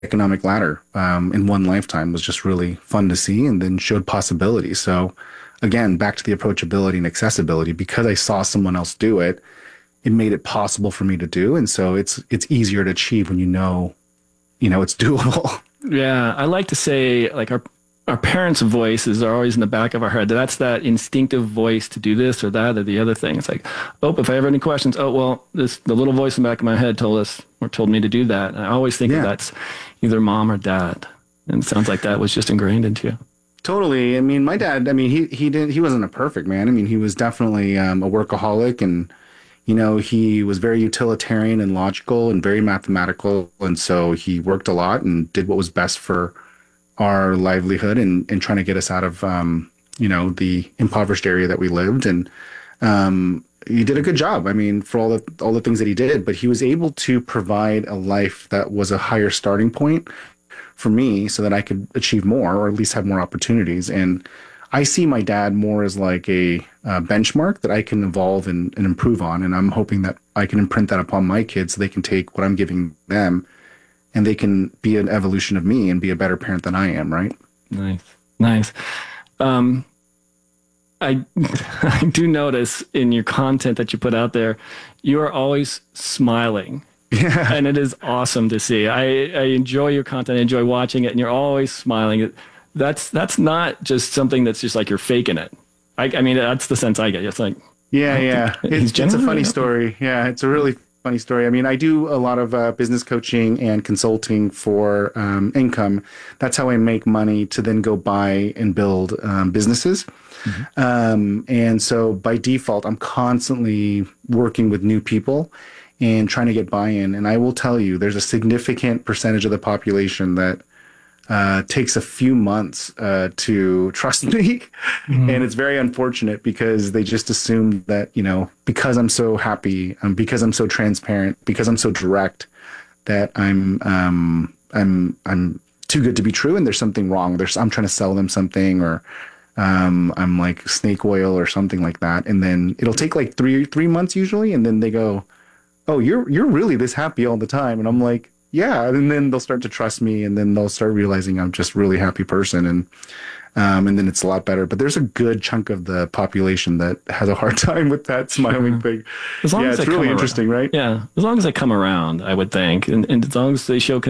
economic ladder in one lifetime was just really fun to see and then showed possibility. So again, back to the approachability and accessibility, because I saw someone else do it, it made it possible for me to do. And so it's easier to achieve when it's doable. Yeah, I like to say like our parents' voices are always in the back of our head. That's that instinctive voice to do this or that or the other thing. It's like, oh, if I have any questions, oh well, the little voice in the back of my head told us or told me to do that. And I always think of Yeah, that's either mom or dad. And it sounds like that was just ingrained into you. totally. I mean, my dad, I mean, he wasn't a perfect man. I mean, he was definitely a workaholic, and he was very utilitarian and logical and very mathematical. And so he worked a lot and did what was best for our livelihood and trying to get us out of, the impoverished area that we lived. And he did a good job. I mean, for all the things that he did, but he was able to provide a life that was a higher starting point for me so that I could achieve more or at least have more opportunities. And I see my dad more as like a benchmark that I can evolve and improve on. And I'm hoping that I can imprint that upon my kids so they can take what I'm giving them and they can be an evolution of me and be a better parent than I am, right? Nice, nice. Um, I I do notice in your content that you put out there, you are always smiling. Yeah. And it is awesome to see. I enjoy your content, I enjoy watching it, and you're always smiling. That's not just something that's just like you're faking it. I mean, that's the sense I get. It's like, Yeah, yeah. he's It's a genuinely funny happy. story. Yeah, it's a really funny story. I mean, I do a lot of business coaching and consulting for income. That's how I make money to then go buy and build businesses. And so by default, I'm constantly working with new people and trying to get buy-in. And I will tell you, there's a significant percentage of the population that takes a few months to trust me. And it's very unfortunate because they just assume that, because I'm so happy, because I'm so transparent, because I'm so direct, that I'm too good to be true and there's something wrong. I'm trying to sell them something or I'm like snake oil or something like that. And then it'll take like three months usually. And then they go, oh, you're really this happy all the time. And I'm like, yeah. And then they'll start to trust me and then they'll start realizing I'm just a really happy person. And then it's a lot better. But there's a good chunk of the population that has a hard time with that smiling Sure. thing. As long Yeah, as they it's come really around. interesting, right? Yeah, as long as they come around, I would think, and as long as they show,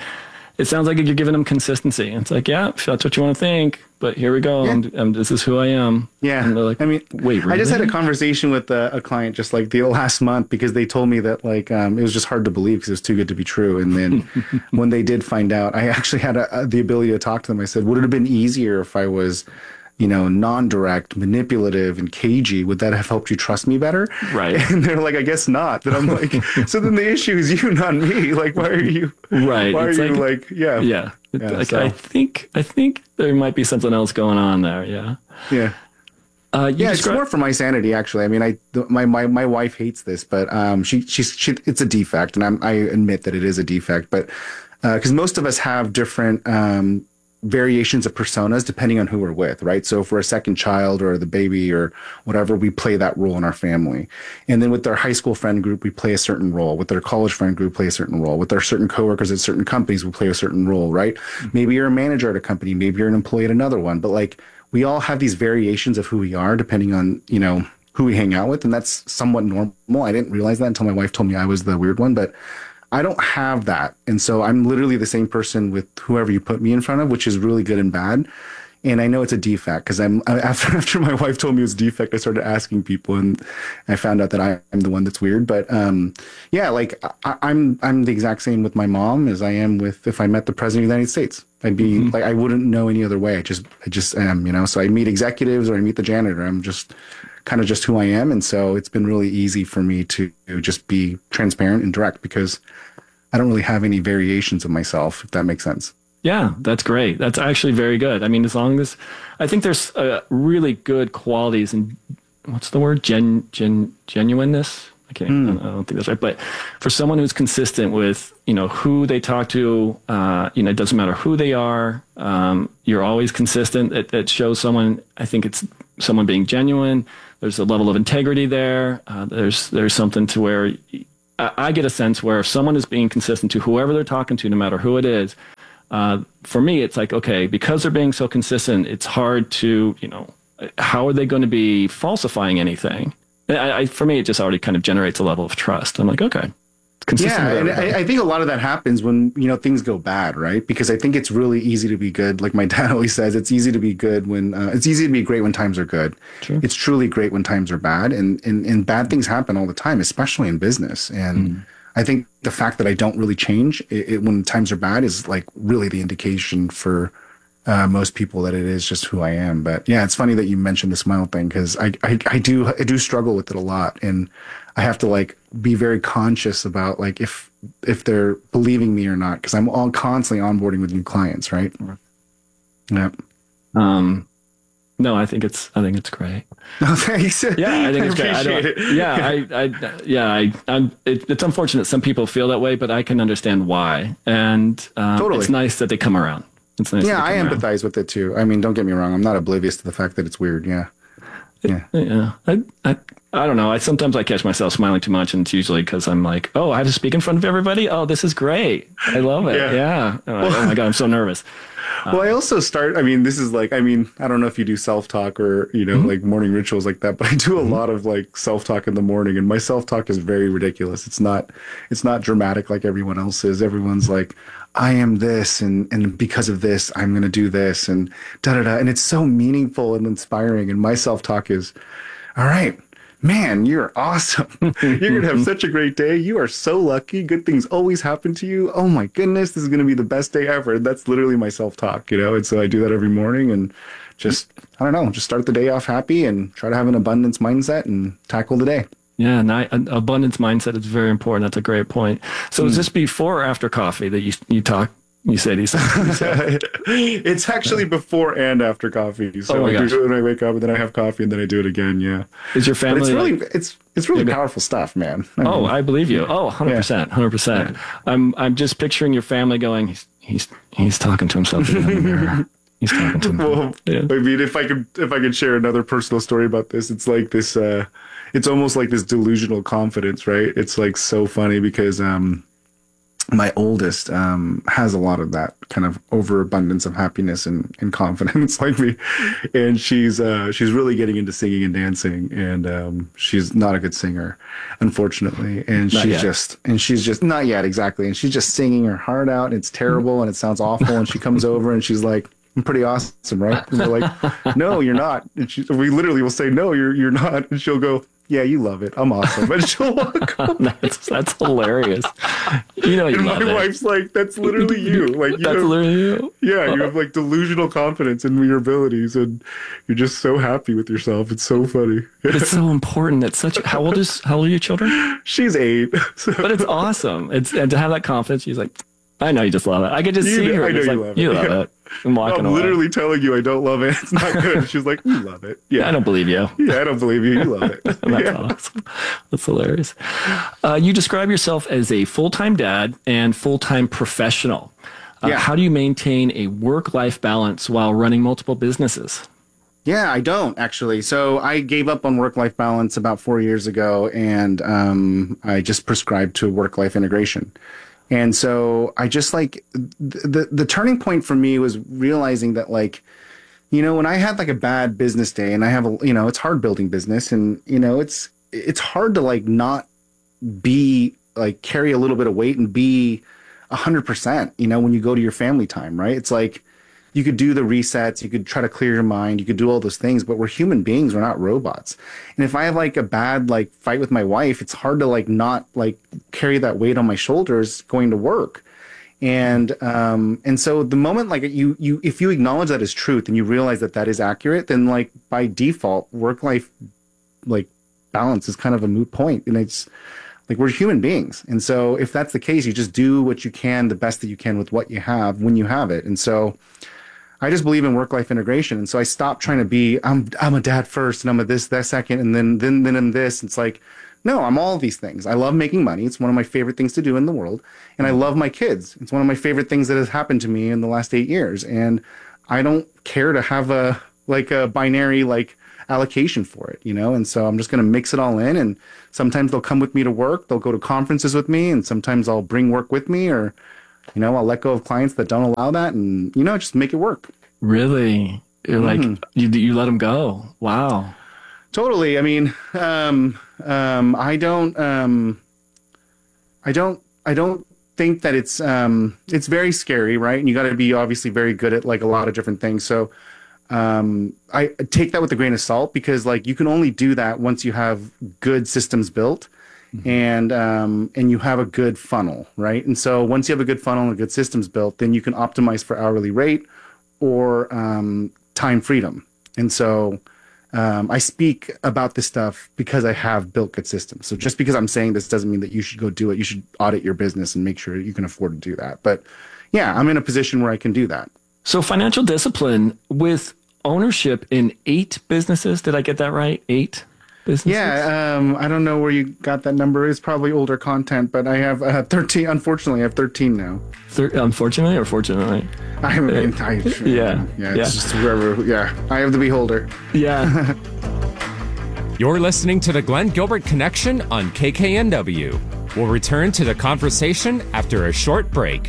it sounds like you're giving them consistency. It's like, yeah, if that's what you want to think, but here we go. Yeah. This is who I am. Yeah. And they're like, I mean, wait, I just had a really? conversation with a client just like the last month because they told me that like it was just hard to believe because it was too good to be true. And then when they did find out, I actually had the ability to talk to them. I said, would it have been easier if I was, non-direct, manipulative, and cagey? Would that have helped you trust me better? Right. And they're like, I guess not. Then I'm like, so then the issue is you, not me. Like, why are you? Right. Why are It's you like, like, yeah, yeah. yeah. Like, So I think there might be something else going on there. Yeah. yeah. You Yeah, it's describe, more for my sanity, actually. I mean, my wife hates this, but she it's a defect, and I admit that it is a defect. But because most of us have different variations of personas depending on who we're with, right? So if we're a second child or the baby or whatever, we play that role in our family. And then with our high school friend group, we play a certain role. With our college friend group, play a certain role. With our certain coworkers at certain companies, we play a certain role, right? Maybe you're a manager at a company, maybe you're an employee at another one, but like we all have these variations of who we are depending on, who we hang out with. And that's somewhat normal. I didn't realize that until my wife told me I was the weird one, but I don't have that. And so I'm literally the same person with whoever you put me in front of, which is really good and bad. And I know it's a defect because after my wife told me it was a defect, I started asking people and I found out that I'm the one that's weird. But yeah, like I'm the exact same with my mom as I am with if I met the president of the United States. I'd be like I wouldn't know any other way. I just am. So I meet executives or I meet the janitor. I'm just kind of just who I am. And so it's been really easy for me to just be transparent and direct because I don't really have any variations of myself, if that makes sense. yeah, that's great. That's actually very good. I mean, as long as I think there's really good qualities and what's the word? Genuineness. I can't, I don't think that's right. But for someone who's consistent with, who they talk to, it doesn't matter who they are. You're always consistent. It shows someone, I think it's someone being genuine. There's a level of integrity there. There's something to where I get a sense where if someone is being consistent to whoever they're talking to, no matter who it is, for me, it's like, okay, because they're being so consistent, it's hard to, how are they going to be falsifying anything? For me, it just already kind of generates a level of trust. I'm like, okay, it's consistent. Yeah, and I think a lot of that happens when, things go bad, right? Because I think it's really easy to be good. Like my dad always says, it's easy to be good when it's easy to be great when times are good. True. It's truly great when times are bad, and bad things happen all the time, especially in business. And I think the fact that I don't really change when times are bad is like really the indication for most people that it is just who I am. But yeah, it's funny that you mentioned the smile thing, because I do struggle with it a lot, and I have to like be very conscious about like if they're believing me or not, because I'm all constantly onboarding with new clients, right? Yeah. No, I think it's great. Oh, thanks. Yeah, I think it's great. Appreciate it. It's unfortunate some people feel that way, but I can understand why. And Totally. It's nice that they come around. It's nice. Yeah, I empathize with it too. I mean, don't get me wrong. I'm not oblivious to the fact that it's weird. Yeah. Yeah. I don't know. Sometimes I catch myself smiling too much, and it's usually because I'm like, oh, I have to speak in front of everybody. Oh, this is great. I love it. Yeah. Oh my God, I'm so nervous. Well, I also this is like, I don't know if you do self-talk or, like morning rituals like that, but I do a lot of like self-talk in the morning, and my self-talk is very ridiculous. It's not dramatic like everyone else is. Everyone's like, I am this, and because of this, I'm going to do this, and da-da-da. And it's so meaningful and inspiring. And my self-talk is, all right, man, you're awesome. You're going to have such a great day. You are so lucky. Good things always happen to you. Oh my goodness, this is going to be the best day ever. That's literally my self-talk, And so I do that every morning, and just, I don't know, just start the day off happy and try to have an abundance mindset and tackle the day. Yeah, an abundance mindset is very important. That's a great point. So is this before or after coffee that you say these things? It's actually before and after coffee. So I do it when I wake up, and then I have coffee, and then I do it again. Yeah. Is your family? But it's really powerful stuff, man. I believe you. Oh, 100%, 100%. I'm just picturing your family going, he's talking to himself in the mirror. He's talking to himself. Well, I mean, if I could share another personal story about this, it's like this. It's almost like this delusional confidence, right? It's like so funny because my oldest has a lot of that kind of overabundance of happiness and confidence like me, and she's really getting into singing and dancing, and she's not a good singer, unfortunately, and she's just not yet, exactly, and she's just singing her heart out, and it's terrible and it sounds awful, and she comes over and she's like, I'm pretty awesome, right? And we're like, no, you're not. And we literally will say, no, you're not. And she'll go, yeah, you love it. I'm awesome. And she'll walk off. That's hilarious. You love my wife's like, that's literally you. Like, that's literally you. Yeah, you have like delusional confidence in your abilities, and you're just so happy with yourself. It's so funny. But it's so important. How old are your children? She's 8. But it's awesome. And to have that confidence, she's like, I know you just love it. I could just see her. I know you love it. You love it. I'm walking away. Literally telling you I don't love it. It's not good. She's like, you love it. Yeah. I don't believe you. Yeah, I don't believe you. You love it. That's awesome. That's hilarious. You describe yourself as a full-time dad and full-time professional. How do you maintain a work-life balance while running multiple businesses? Yeah, I don't actually. So I gave up on work-life balance about 4 years ago, and I just prescribed to work-life integration. And so I just like the turning point for me was realizing that, like, when I had like a bad business day, and I have it's hard building business, and it's hard to like not be like carry a little bit of weight and be 100%, when you go to your family time, right? It's like you could do the resets, you could try to clear your mind, you could do all those things, but we're human beings, we're not robots. And if I have like a bad like fight with my wife, it's hard to like not like carry that weight on my shoulders going to work. And so the moment like you if you acknowledge that as truth and you realize that that is accurate, then like by default work-life like balance is kind of a moot point. And it's like, we're human beings. And so if that's the case, you just do what you can, the best that you can with what you have when you have it. And so I just believe in work-life integration. And so I stopped trying to be, I'm a dad first, and I'm a this, that second, and then I'm this. It's like, no, I'm all of these things. I love making money. It's one of my favorite things to do in the world. And I love my kids. It's one of my favorite things that has happened to me in the last 8 years. And I don't care to have a binary, like allocation for it, and so I'm just going to mix it all in. And sometimes they'll come with me to work, they'll go to conferences with me, and sometimes I'll bring work with me, or I'll let go of clients that don't allow that, and just make it work. Really? You're like, you let them go. Wow. Totally. I mean, I don't think that it's very scary, right? And you got to be obviously very good at like a lot of different things. So I take that with a grain of salt, because like you can only do that once you have good systems built, and you have a good funnel, right? And so once you have a good funnel and good systems built, then you can optimize for hourly rate or time freedom. And so I speak about this stuff because I have built good systems. So just because I'm saying this doesn't mean that you should go do it. You should audit your business and make sure you can afford to do that. But yeah, I'm in a position where I can do that. So financial discipline with ownership in 8 businesses. Did I get that right? 8 businesses? Yeah. I don't know where you got that number. It's probably older content, but I have 13. Unfortunately, I have 13 now. Unfortunately or fortunately? Yeah. It's just wherever. Yeah. I have the beholder. Yeah. You're listening to the Glenn Gilbert Connection on KKNW. We'll return to the conversation after a short break.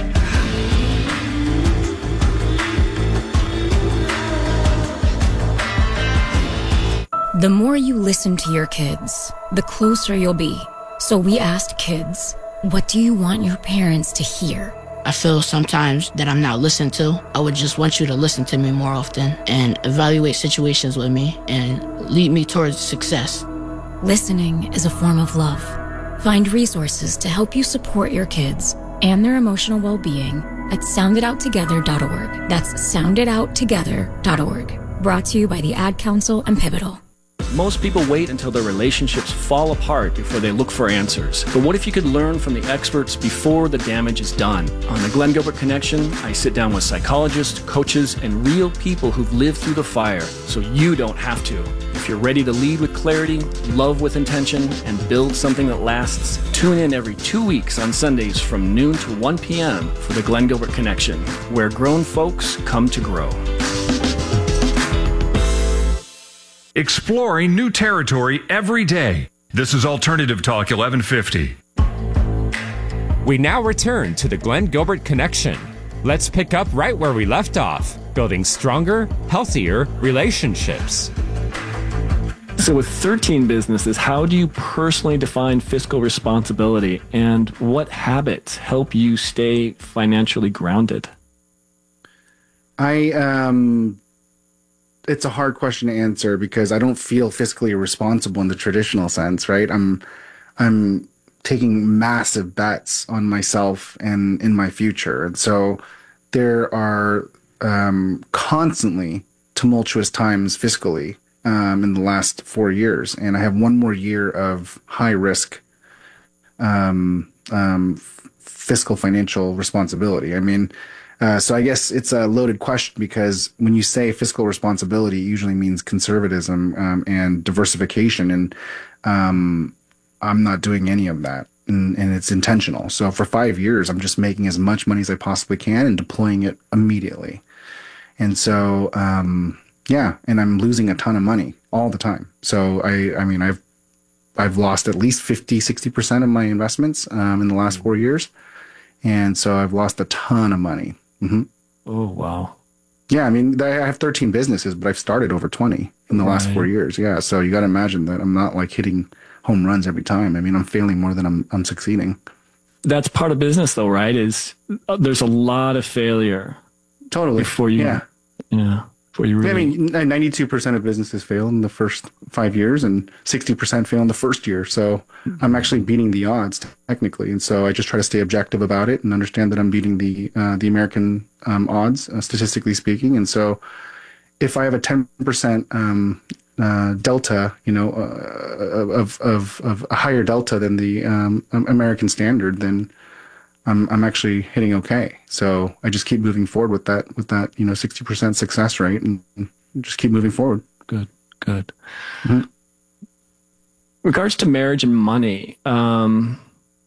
The more you listen to your kids, the closer you'll be. So we asked kids, what do you want your parents to hear? I feel sometimes that I'm not listened to. I would just want you to listen to me more often and evaluate situations with me and lead me towards success. Listening is a form of love. Find resources to help you support your kids and their emotional well-being at sounditouttogether.org. That's sounditouttogether.org. Brought to you by the Ad Council and Pivotal. Most people wait until their relationships fall apart before they look for answers. But what if you could learn from the experts before the damage is done? On the Glenn Gilbert Connection, I sit down with psychologists, coaches, and real people who've lived through the fire, so you don't have to. If you're ready to lead with clarity, love with intention, and build something that lasts, tune in every 2 weeks on Sundays from noon to 1 p.m. for the Glenn Gilbert Connection, where grown folks come to grow. Exploring new territory every day. This is Alternative Talk 1150. We now return to the Glenn Gilbert Connection. Let's pick up right where we left off, building stronger, healthier relationships. So with 13 businesses, how do you personally define fiscal responsibility, and what habits help you stay financially grounded? It's a hard question to answer because I don't feel fiscally responsible in the traditional sense, right? I'm taking massive bets on myself and in my future. And so there are constantly tumultuous times fiscally in the last 4 years. And I have one more year of high risk fiscal financial responsibility. I mean, so I guess it's a loaded question because when you say fiscal responsibility, it usually means conservatism and diversification. And I'm not doing any of that. And it's intentional. So for 5 years, I'm just making as much money as I possibly can and deploying it immediately. And so, and I'm losing a ton of money all the time. So I mean, I've lost at least 50-60% of my investments in the last 4 years. And so I've lost a ton of money. Mm-hmm. Oh, wow. Yeah, I mean, I have 13 businesses, but I've started over 20 in the last 4 years. Yeah, so you got to imagine that I'm not like hitting home runs every time. I mean, I'm failing more than I'm succeeding. That's part of business, though, right? Is there's a lot of failure. Totally. Before you, before you really. I mean, 92% of businesses fail in the first 5 years, and 60% fail in the first year. So I'm actually beating the odds technically, and so I just try to stay objective about it and understand that I'm beating the American odds, statistically speaking. And so, if I have a 10% delta, of a higher delta than the American standard, then I'm actually hitting okay. So I just keep moving forward with that 60% success rate and just keep moving forward. Good. Mm-hmm. Regards to marriage and money, how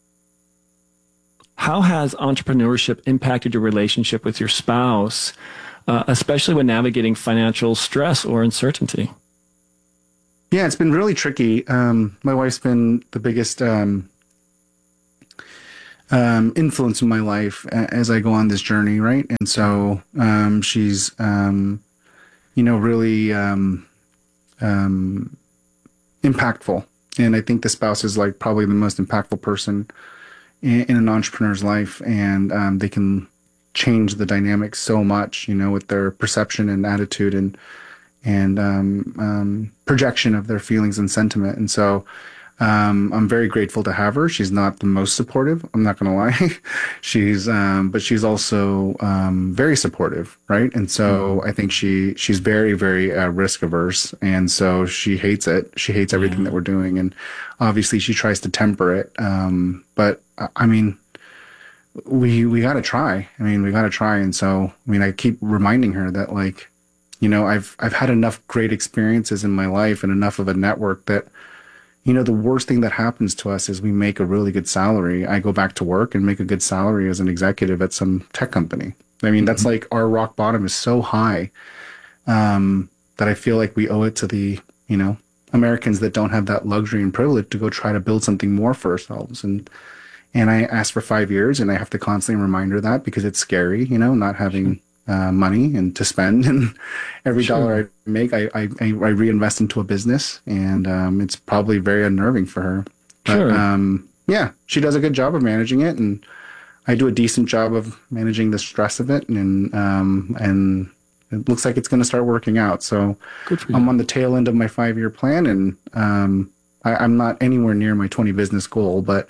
has entrepreneurship impacted your relationship with your spouse, especially when navigating financial stress or uncertainty? Yeah, it's been really tricky. My wife's been the biggest influence in my life as I go on this journey, right? And so she's, really impactful. And I think the spouse is like probably the most impactful person in an entrepreneur's life, and they can change the dynamic so much, with their perception and attitude and projection of their feelings and sentiment. And so I'm very grateful to have her. She's not the most supportive, I'm not going to lie. But she's also very supportive, right? And so I think she's very, very risk averse, and so she hates it. She hates everything that we're doing, and obviously she tries to temper it. But I mean, we got to try. We got to try. And so, I keep reminding her that, like, I've had enough great experiences in my life and enough of a network that, the worst thing that happens to us is we make a really good salary. I go back to work and make a good salary as an executive at some tech company. That's like our rock bottom is so high that I feel like we owe it to the, Americans that don't have that luxury and privilege to go try to build something more for ourselves. And I asked for 5 years, and I have to constantly remind her that, because it's scary, not having money and to spend, and every dollar I make, I reinvest into a business, and it's probably very unnerving for her. But, yeah, she does a good job of managing it, and I do a decent job of managing the stress of it, and it looks like it's going to start working out. So I'm on the tail end of my 5-year plan, and I'm not anywhere near my 20 business goal, but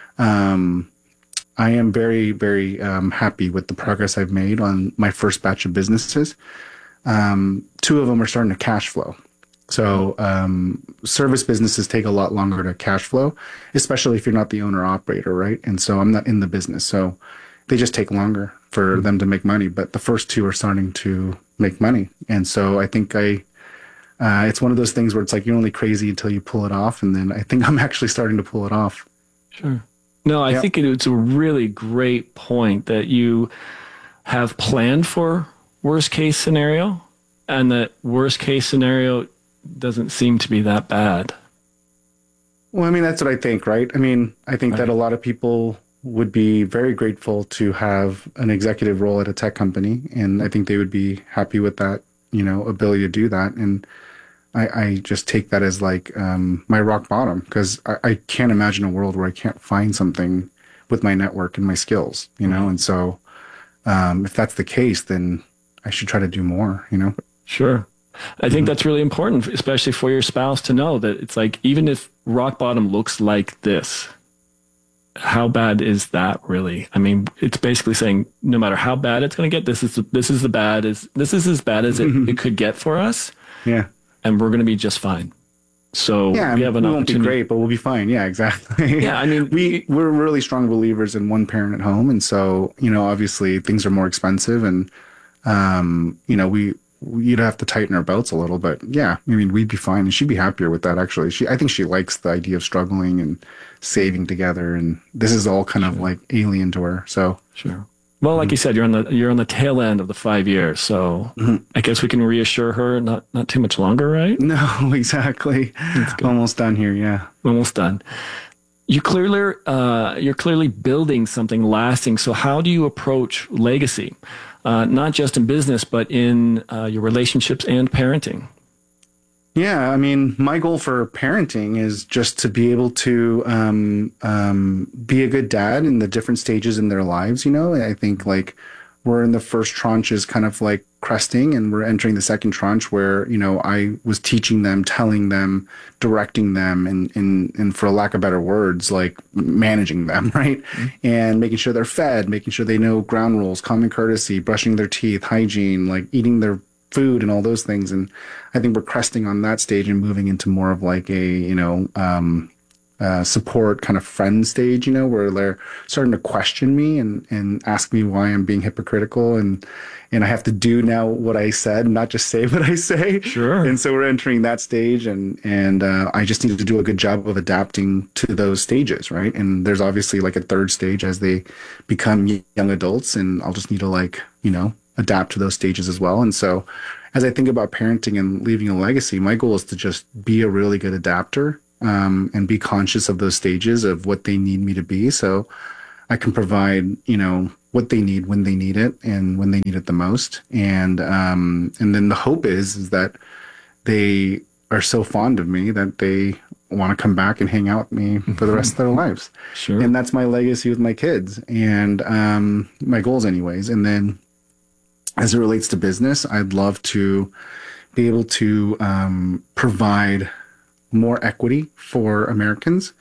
I am very, very happy with the progress I've made on my first batch of businesses. 2 of them are starting to cash flow. So service businesses take a lot longer to cash flow, especially if you're not the owner operator, right? And so I'm not in the business. So they just take longer for them to make money. But the first 2 are starting to make money. And so I think it's one of those things where it's like you're only crazy until you pull it off. And then I think I'm actually starting to pull it off. Sure. No, I think it's a really great point that you have planned for worst case scenario, and that worst case scenario doesn't seem to be that bad. Well, that's what I think, right? I think that a lot of people would be very grateful to have an executive role at a tech company, and I think they would be happy with that, ability to do that. And I just take that as like my rock bottom, because I can't imagine a world where I can't find something with my network and my skills, and so if that's the case, then I should try to do more, Sure. I think that's really important, especially for your spouse, to know that it's like, even if rock bottom looks like this, how bad is that really? It's basically saying no matter how bad it's going to get, this is as bad as it could get for us. Yeah. And we're going to be just fine. So we have an opportunity. We won't be great, but we'll be fine. Yeah, exactly. Yeah, we're really strong believers in one parent at home, and so obviously things are more expensive, and we'd have to tighten our belts a little. But yeah, we'd be fine, and she'd be happier with that. Actually, I think she likes the idea of struggling and saving together, and this is all kind of like alien to her. So sure. Well, like you said, you're on the tail end of the 5 years, so I guess we can reassure her not too much longer, right? No, exactly. Almost done here, yeah. Almost done. You're clearly building something lasting. So how do you approach legacy, not just in business, but in your relationships and parenting? Yeah, my goal for parenting is just to be able to be a good dad in the different stages in their lives. I think like we're in the first tranches kind of like cresting, and we're entering the second tranche where, I was teaching them, telling them, directing them, and for lack of better words, like managing them, right? Mm-hmm. And making sure they're fed, making sure they know ground rules, common courtesy, brushing their teeth, hygiene, like eating their food and all those things. And I think we're cresting on that stage and moving into more of like a, support kind of friend stage, where they're starting to question me and ask me why I'm being hypocritical. And I have to do now what I said, not just say what I say. Sure. And so we're entering that stage, and I just need to do a good job of adapting to those stages. Right. And there's obviously like a third stage as they become young adults, and I'll just need to adapt to those stages as well. And so as I think about parenting and leaving a legacy, my goal is to just be a really good adapter, and be conscious of those stages of what they need me to be. So I can provide, what they need when they need it and when they need it the most. And then the hope is that they are so fond of me that they want to come back and hang out with me for the rest of their lives. Sure. And that's my legacy with my kids and my goals anyways. And then as it relates to business, I'd love to be able to provide more equity for Americans.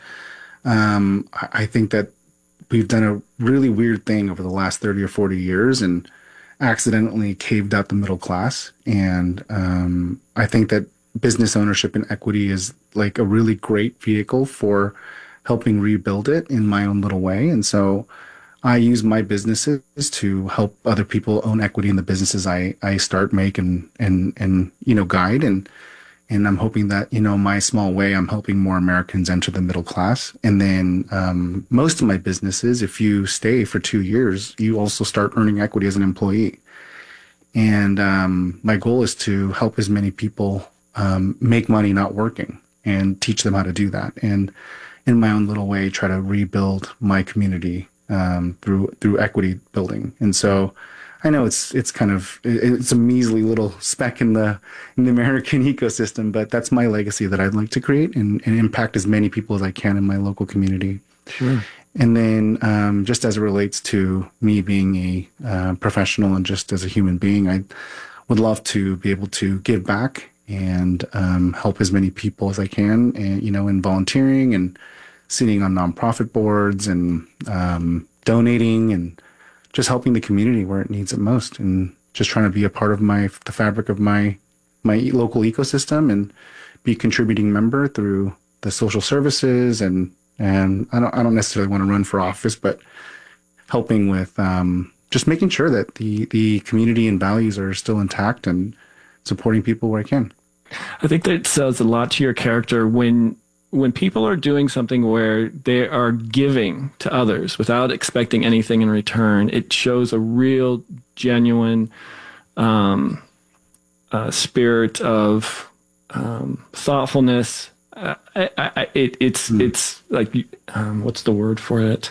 I think that we've done a really weird thing over the last 30 or 40 years and accidentally caved out the middle class. And I think that business ownership and equity is like a really great vehicle for helping rebuild it in my own little way. And so I use my businesses to help other people own equity in the businesses I start, make, and guide. And I'm hoping that, my small way, I'm helping more Americans enter the middle class. And then most of my businesses, if you stay for 2 years, you also start earning equity as an employee. And my goal is to help as many people make money not working and teach them how to do that. And in my own little way, try to rebuild my community through equity building. And so I know it's a measly little speck in the American ecosystem, but that's my legacy that I'd like to create and impact as many people as I can in my local community. Sure. And then just as it relates to me being a professional and just as a human being, I would love to be able to give back and help as many people as I can, and, in volunteering and sitting on nonprofit boards and donating and just helping the community where it needs it most, and just trying to be a part of the fabric of my local ecosystem and be a contributing member through the social services. And I don't necessarily want to run for office, but helping with just making sure that the community and values are still intact and supporting people where I can. I think that says a lot to your character when people are doing something where they are giving to others without expecting anything in return. It shows a real, genuine spirit of thoughtfulness. It's like, what's the word for it?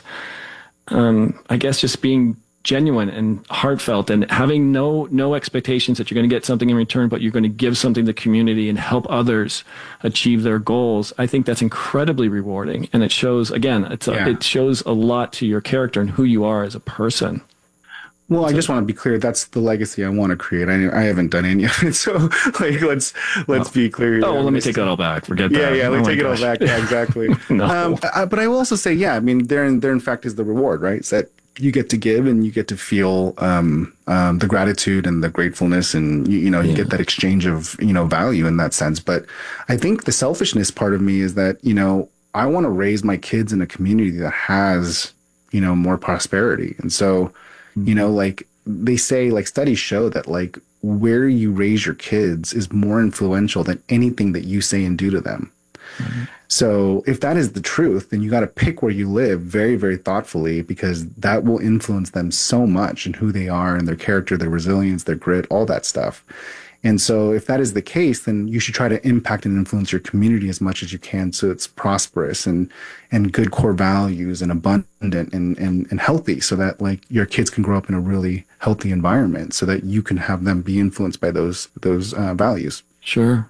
I guess just being genuine and heartfelt and having no expectations that you're going to get something in return, but you're going to give something to the community and help others achieve their goals. I think that's incredibly rewarding. And it shows, again, it shows a lot to your character and who you are as a person. Well, I just want to be clear. That's the legacy I want to create. I haven't done any of it. So let's be clear. Oh, well, let me take that all back. Forget that. Yeah, let me take it all back. Yeah, exactly. No. But I will also say, there in fact is the reward, right? It's that you get to give and you get to feel the gratitude and the gratefulness, and you get that exchange of value in that sense. But I think the selfishness part of me is that I want to raise my kids in a community that has more prosperity. And so like they say, like studies show that like where you raise your kids is more influential than anything that you say and do to them. Mm-hmm. So if that is the truth, then you got to pick where you live very, very thoughtfully, because that will influence them so much in who they are and their character, their resilience, their grit, all that stuff. And so if that is the case, then you should try to impact and influence your community as much as you can, so it's prosperous and good core values and abundant and healthy, so that like your kids can grow up in a really healthy environment, so that you can have them be influenced by those values. Sure.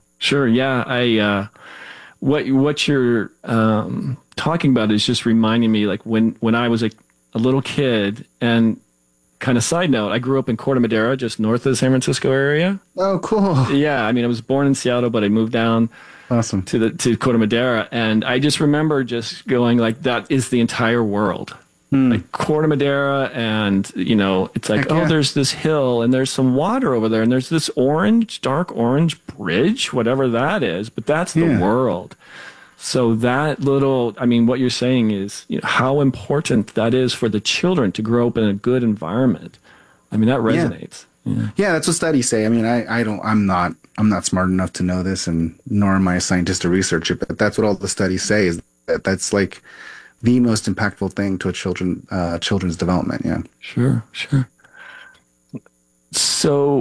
Yeah. What you're talking about is just reminding me, like when I was a little kid, and kind of side note, I grew up in Corte Madera, just north of the San Francisco area. Oh, cool. Yeah, I mean, I was born in Seattle, but I moved down awesome to Corte Madera, and I just remember just going like, that is the entire world. Like Corte Madera, and it's like, there's this hill and there's some water over there and there's this dark orange bridge, whatever that is, but that's the world. So that what you're saying is how important that is for the children to grow up in a good environment. I mean, that resonates. Yeah, that's what studies say. I mean, I'm not smart enough to know this, and nor am I a scientist to research it, but that's what all the studies say, is that's like the most impactful thing to a children's development. Yeah. Sure. So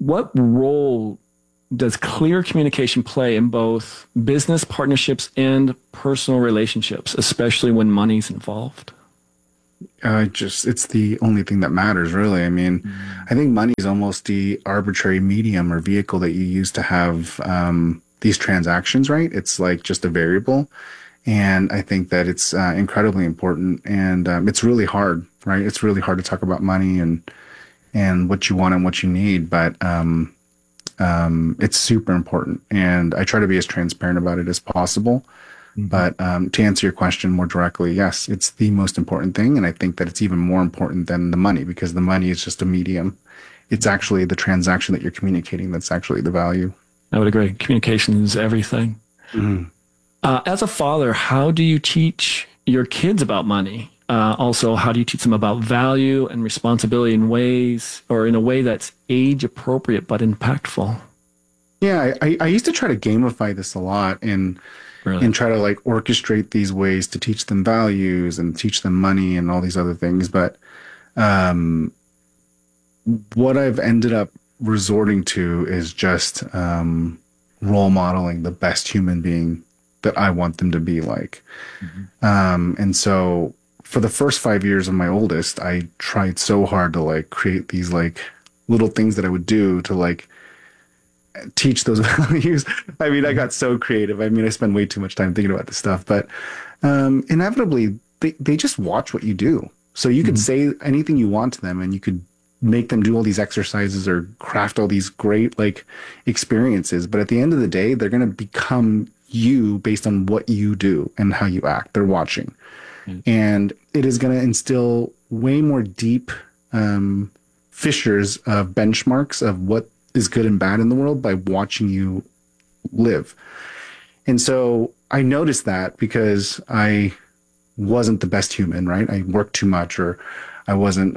what role does clear communication play in both business partnerships and personal relationships, especially when money's involved? It's the only thing that matters, really. I mean, I think money is almost the arbitrary medium or vehicle that you use to have these transactions, right? It's like just a variable. And I think that it's incredibly important, and it's really hard, right? It's really hard to talk about money and what you want and what you need, but it's super important. And I try to be as transparent about it as possible. But to answer your question more directly, yes, it's the most important thing. And I think that it's even more important than the money, because the money is just a medium. It's actually the transaction that you're communicating that's actually the value. I would agree. Communication is everything. As a father, how do you teach your kids about money? Also, how do you teach them about value and responsibility in ways, or in a way that's age appropriate but impactful? Yeah, I used to try to gamify this a lot and try to like orchestrate these ways to teach them values and teach them money and all these other things. But what I've ended up resorting to is just role modeling the best human being that I want them to be like. And so for the first 5 years of my oldest, I tried so hard to like create these like little things that I would do to like teach those values. I mean, I got so creative. I mean, I spend way too much time thinking about this stuff, but inevitably they just watch what you do. So you could say anything you want to them, and you could make them do all these exercises or craft all these great like experiences. But at the end of the day, they're going to become you based on what you do and how you act. They're watching. And it is going to instill way more deep fissures of benchmarks of what is good and bad in the world by watching you live. And so I noticed that because I wasn't the best human, right? I worked too much, or I wasn't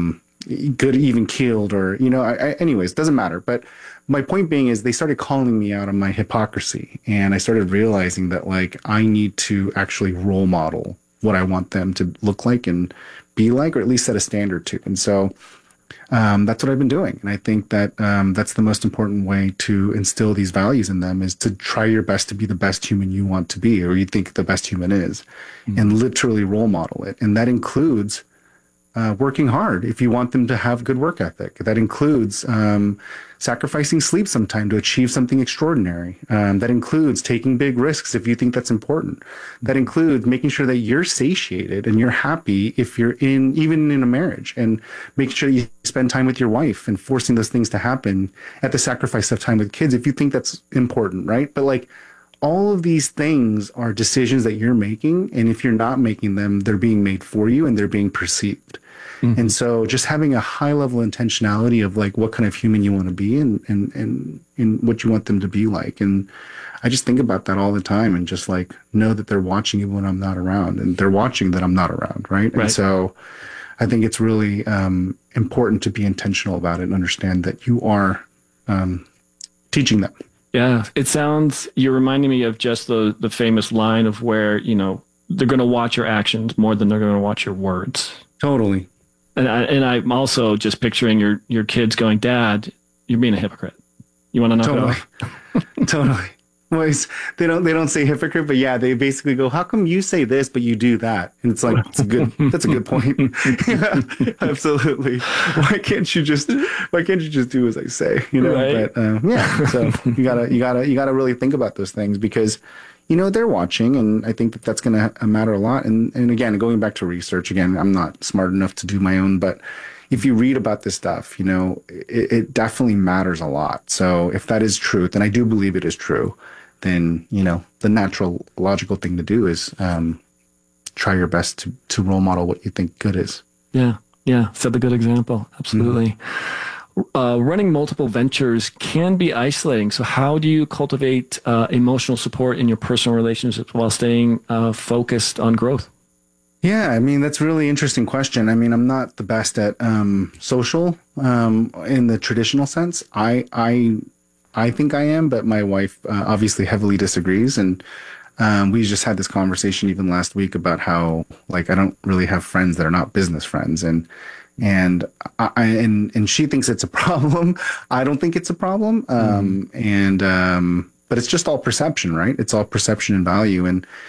good, even keeled, or, you know, anyways, doesn't matter. But my point being is they started calling me out on my hypocrisy. And I started realizing that like, I need to actually role model what I want them to look like and be like, or at least set a standard to. And so that's what I've been doing. And I think that that's the most important way to instill these values in them, is to try your best to be the best human you want to be, or you think the best human is, and literally role model it. And that includes working hard if you want them to have good work ethic. That includes sacrificing sleep sometime to achieve something extraordinary. That includes taking big risks if you think that's important. That includes making sure that you're satiated and you're happy if you're even in a marriage, and making sure you spend time with your wife and forcing those things to happen at the sacrifice of time with kids if you think that's important, right? But like, all of these things are decisions that you're making. And if you're not making them, they're being made for you and they're being perceived. And so just having a high level intentionality of like what kind of human you want to be, and what you want them to be like. And I just think about that all the time, and just like know that they're watching you when I'm not around, and they're watching that I'm not around. Right. And so I think it's really important to be intentional about it and understand that you are teaching them. Yeah, it sounds, you're reminding me of just the famous line of where, you know, they're going to watch your actions more than they're going to watch your words. Totally. And I'm also just picturing your kids going, Dad, you're being a hypocrite. You want to knock it off? Totally. Well, they don't say hypocrite, but yeah, they basically go, how come you say this, but you do that? And it's like, that's a good point. Yeah, absolutely. Why can't you just do as I say, you know? Right. But yeah, so you gotta really think about those things, because, you know, they're watching, and I think that that's going to matter a lot. And again, going back to research, again, I'm not smart enough to do my own, but if you read about this stuff, you know, it definitely matters a lot. So if that is truth, and I do believe it is true, then, you know, the natural, logical thing to do is try your best to role model what you think good is. Yeah. Set the good example. Absolutely. Running multiple ventures can be isolating. So how do you cultivate emotional support in your personal relationships while staying focused on growth? Yeah, I mean, that's a really interesting question. I mean, I'm not the best at social in the traditional sense. I think I am, but my wife obviously heavily disagrees. And we just had this conversation even last week about how, like, I don't really have friends that are not business friends. And And and she thinks it's a problem. I don't think it's a problem. But it's just all perception, right? It's all perception and value.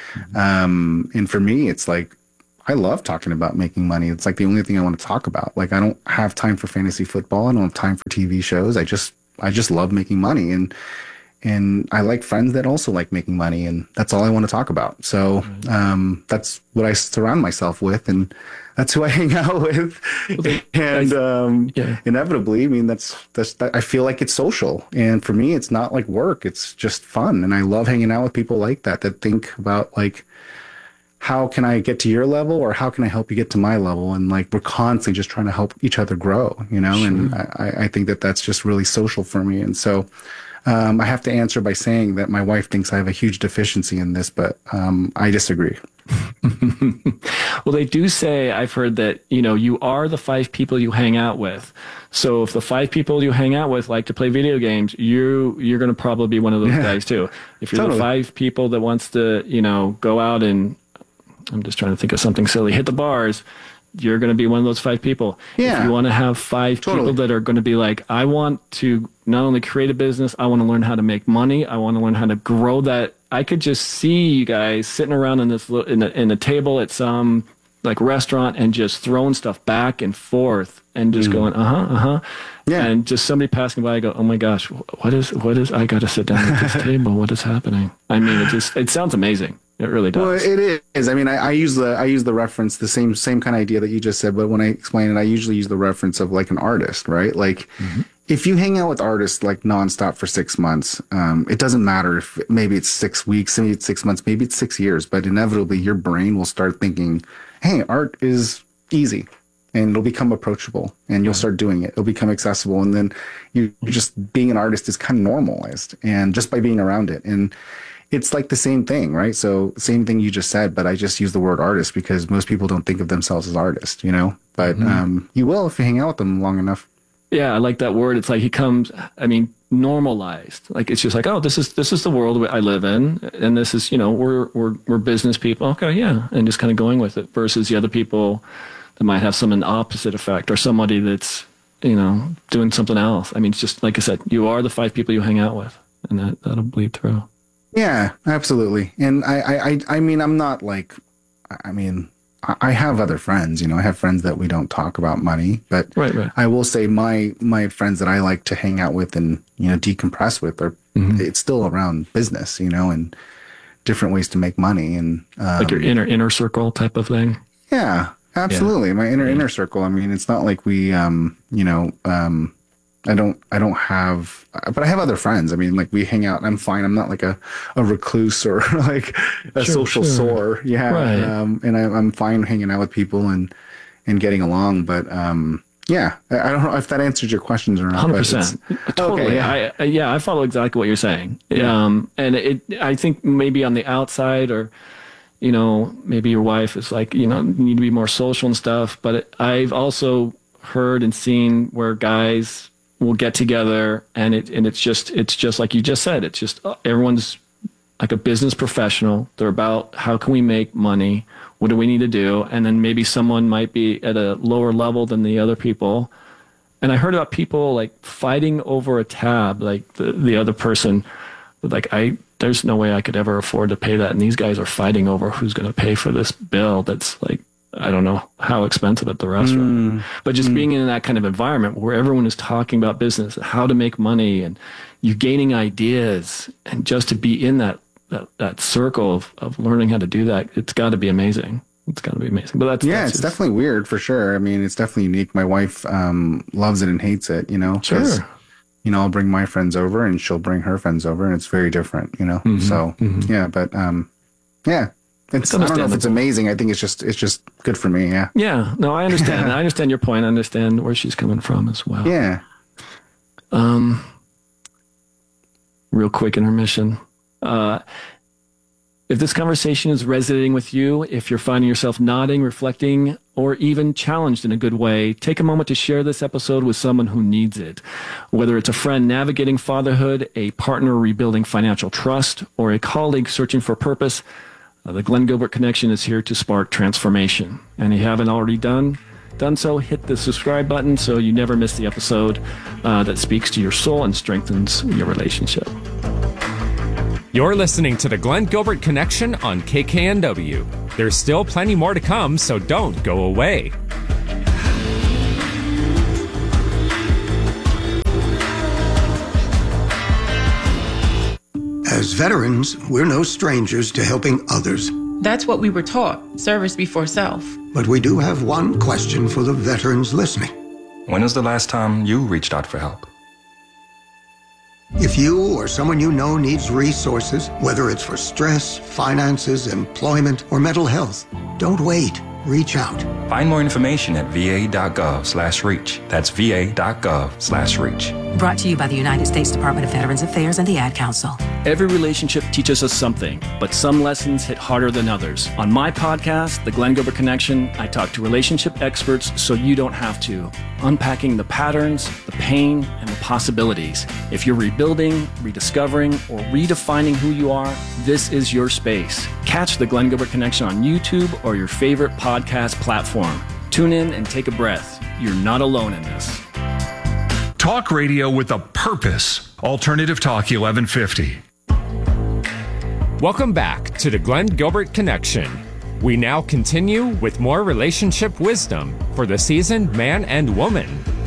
And for me, it's like, I love talking about making money. It's like the only thing I want to talk about. Like, I don't have time for fantasy football. I don't have time for TV shows. I just love making money. And I like friends that also like making money, and that's all I want to talk about. So that's what I surround myself with, and that's who I hang out with. And inevitably, I mean, that's I feel like it's social, and for me, it's not like work. It's just fun, and I love hanging out with people like that think about like, how can I get to your level, or how can I help you get to my level? And like, we're constantly just trying to help each other grow, you know. Sure. And I think that that's just really social for me, and so. I have to answer by saying that my wife thinks I have a huge deficiency in this, but I disagree. Well, they do say, I've heard that, you know, you are the 5 people you hang out with. So if the 5 people you hang out with like to play video games, you're going to probably be one of those guys too. If you're the 5 people that wants to, you know, go out and, I'm just trying to think of something silly, hit the bars, you're going to be one of those 5 people. Yeah. If you want to have 5 people that are going to be like, I want to not only create a business, I want to learn how to make money. I want to learn how to grow that. I could just see you guys sitting around in a table at some like restaurant and just throwing stuff back and forth and just going, Yeah. And just somebody passing by, I go, oh my gosh, what is, I got to sit down at this table. What is happening? I mean, it sounds amazing. It really does. Well, it is. I mean, I use the reference, the same kind of idea that you just said, but when I explain it, I usually use the reference of like an artist, right? Like if you hang out with artists like nonstop for 6 months, it doesn't matter if maybe it's 6 weeks, maybe it's 6 months, maybe it's 6 years, but inevitably your brain will start thinking, hey, art is easy. And it'll become approachable, and you'll start doing it. It'll become accessible, and then you just being an artist is kind of normalized, and just by being around it. And it's like the same thing, right? So same thing you just said, but I just use the word artist because most people don't think of themselves as artists, you know. But you will if you hang out with them long enough. Yeah, I like that word. It's like he comes. I mean, normalized. Like it's just like, oh, this is the world I live in, and this is, you know, we're business people. Okay, yeah, and just kind of going with it. Versus the other people that might have an opposite effect, or somebody that's, you know, doing something else. I mean, it's just like I said, you are the 5 people you hang out with, and that'll bleed through. Yeah, absolutely. And I mean, I'm not like, I mean, I have other friends, you know, I have friends that we don't talk about money, but right. I will say my friends that I like to hang out with and, you know, decompress with are, it's still around business, you know, and different ways to make money. And like your inner circle type of thing. Yeah, absolutely. Yeah. My inner circle. I mean, it's not like we, you know, I don't have, but I have other friends. I mean, like we hang out and I'm fine. I'm not like a recluse or like a social sore. Yeah. Right. And I'm fine hanging out with people and getting along. But, yeah, I don't know if that answers your questions or not. 100%. Totally. Okay, yeah. I follow exactly what you're saying. Yeah. And I think maybe on the outside, or, you know, maybe your wife is like, you know, you need to be more social and stuff. But I've also heard and seen where guys will get together and it's just like you just said. It's just everyone's like a business professional. They're about how can we make money? What do we need to do? And then maybe someone might be at a lower level than the other people. And I heard about people like fighting over a tab, like the other person, like there's no way I could ever afford to pay that. And these guys are fighting over who's going to pay for this bill. That's like, I don't know how expensive at the restaurant, but just being in that kind of environment where everyone is talking about business, how to make money, and you're gaining ideas, and just to be in that circle of learning how to do that, it's got to be amazing. It's got to be amazing. But it's definitely weird for sure. I mean, it's definitely unique. My wife loves it and hates it, you know. Sure. You know, I'll bring my friends over and she'll bring her friends over, and it's very different, you know. So yeah, but yeah. I don't know if it's amazing. I think it's just good for me. Yeah. Yeah. No, I understand. I understand your point. I understand where she's coming from as well. Yeah. Real quick intermission. If this conversation is resonating with you, if you're finding yourself nodding, reflecting, or even challenged in a good way, take a moment to share this episode with someone who needs it. Whether it's a friend navigating fatherhood, a partner rebuilding financial trust, or a colleague searching for purpose, the Glenn Gilbert Connection is here to spark transformation. And if you haven't already done, done so, hit the subscribe button so you never miss the episode that speaks to your soul and strengthens your relationship. You're listening to the Glenn Gilbert Connection on KKNW. There's still plenty more to come, so don't go away. As veterans, we're no strangers to helping others. That's what we were taught, service before self. But we do have one question for the veterans listening. When was the last time you reached out for help? If you or someone you know needs resources, whether it's for stress, finances, employment, or mental health, don't wait. Reach out. Find more information at va.gov/reach. That's va.gov/reach. Brought to you by the United States Department of Veterans Affairs and the Ad Council. Every relationship teaches us something, but some lessons hit harder than others. On my podcast, The Glenn Gilbert Connection, I talk to relationship experts so you don't have to, unpacking the patterns, the pain, and the possibilities. If you're rebuilding, rediscovering, or redefining who you are, this is your space. Catch The Glenn Gilbert Connection on YouTube or your favorite podcast platform. Tune in and take a breath. You're not alone in this. Talk radio with a purpose. Alternative Talk 1150. Welcome back to the Glenn Gilbert Connection. We now continue with more relationship wisdom for the seasoned man and woman.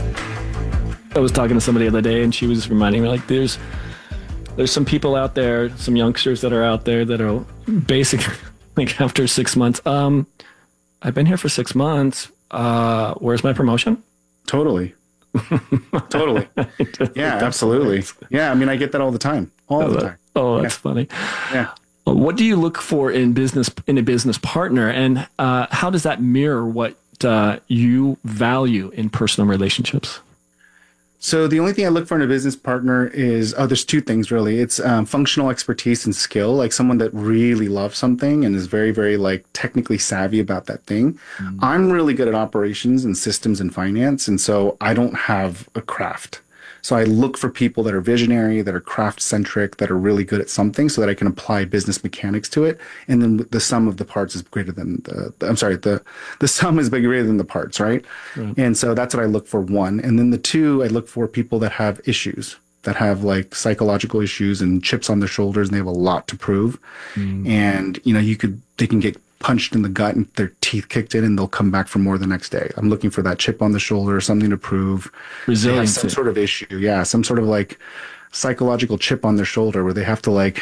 I was talking to somebody the other day, and she was reminding me, like, there's some people out there, some youngsters that are out there that are basically, like, after 6 months, I've been here for 6 months. Where's my promotion? Totally. Totally. Yeah, absolutely. Yeah, I mean, I get that all the time. All the time. Oh, that's funny. Yeah. What do you look for in a business partner, and how does that mirror what you value in personal relationships? So the only thing I look for in a business partner is, there's two things really. It's functional expertise and skill, like someone that really loves something and is very, very like technically savvy about that thing. Mm-hmm. I'm really good at operations and systems and finance. And so I don't have a craft. So I look for people that are visionary, that are craft centric, that are really good at something so that I can apply business mechanics to it. And then the sum of the parts is greater than the sum is greater than the parts, right? And so that's what I look for, one. And then the two, I look for people that have issues, that have like psychological issues and chips on their shoulders, and they have a lot to prove. And, you know, they can get punched in the gut and their teeth kicked in and they'll come back for more the next day. I'm looking for that chip on the shoulder, something to prove. Resilience. Some sort of issue. Yeah. Some sort of like psychological chip on their shoulder where they have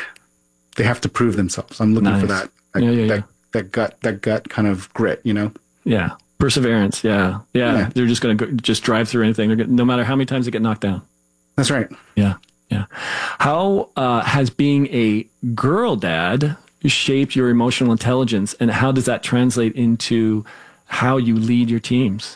to prove themselves. I'm looking for that. That gut kind of grit, you know? Yeah. Perseverance. Yeah. They're just going to just drive through anything. No matter how many times they get knocked down. That's right. Yeah. How has being a girl dad shaped your emotional intelligence, and how does that translate into how you lead your teams?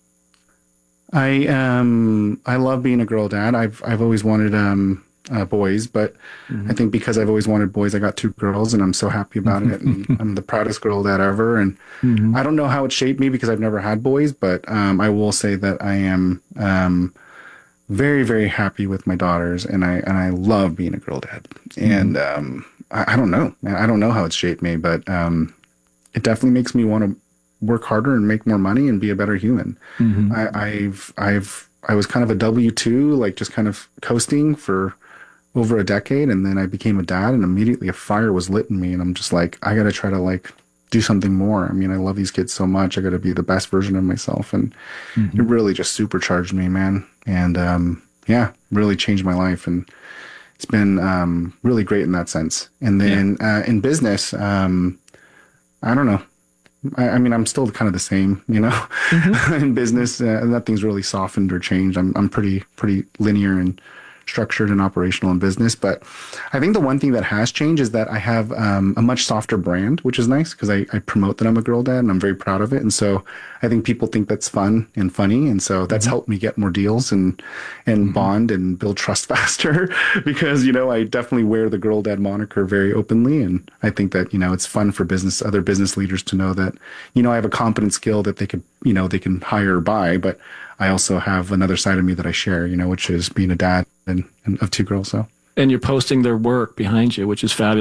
I love being a girl dad. I've always wanted boys, but I think because I've always wanted boys, I got 2 girls, and I'm so happy about it. And I'm the proudest girl dad ever. And I don't know how it shaped me because I've never had boys, but I will say that I am very, very happy with my daughters, and I love being a girl dad. And I don't know, man. I don't know how it's shaped me, but it definitely makes me want to work harder and make more money and be a better human. I was kind of a W-2, like just kind of coasting for over a decade, and then I became a dad, and immediately a fire was lit in me, and I'm just like, I got to try to like do something more. I mean, I love these kids so much. I got to be the best version of myself, and it really just supercharged me, man. And really changed my life, and it's been really great in that sense. And then in business, I don't know. I mean, I'm still kind of the same, you know. In business, nothing's really softened or changed. I'm pretty linear and structured and operational in business. But I think the one thing that has changed is that I have a much softer brand, which is nice because I promote that I'm a girl dad, and I'm very proud of it. And so I think people think that's fun and funny. And so that's helped me get more deals and bond and build trust faster because, you know, I definitely wear the girl dad moniker very openly. And I think that, you know, it's fun for other business leaders to know that, you know, I have a competent skill that they can hire or buy, but I also have another side of me that I share, you know, which is being a dad and of 2 girls. So. And you're posting their work behind you, which is fabulous.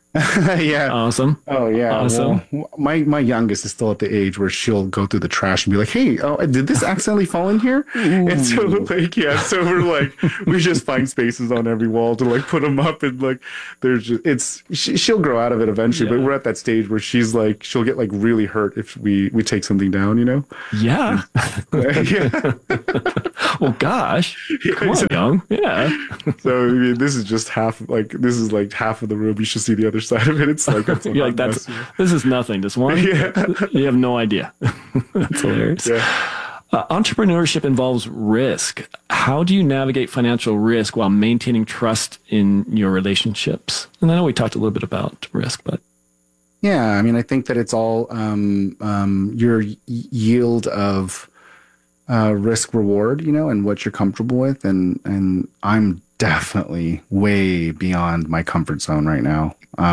Yeah. Awesome. Oh yeah. Awesome. Well, my youngest is still at the age where she'll go through the trash and be like, "Hey, oh, did this accidentally fall in here?" And so like, yeah, so we're like, we just find spaces on every wall to like put them up, and like, there's just she'll grow out of it eventually. But we're at that stage where she's like, she'll get like really hurt if we take something down, you know? Yeah. Yeah. Oh gosh. Come on, young. Yeah. So I mean, this is just half. Like this is like half of the room. You should see the other side of it. It's like You're like this is nothing. This one. Yeah. You have no idea. That's hilarious. Yeah. Entrepreneurship involves risk. How do you navigate financial risk while maintaining trust in your relationships? And I know we talked a little bit about risk, but yeah, I mean, I think that it's all your yield of risk reward, you know, and what you're comfortable with, and I'm definitely way beyond my comfort zone right now.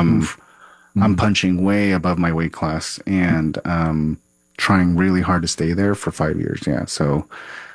I'm punching way above my weight class, and trying really hard to stay there for 5 years. Yeah. So,